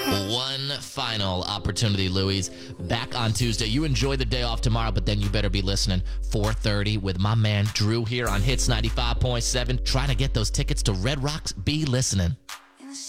One final opportunity, Louise. Back on Tuesday. You enjoy the day off tomorrow, but then you better be listening. 4:30 with my man Drew here on Hits 95.7. Trying to get those tickets to Red Rocks. Be listening.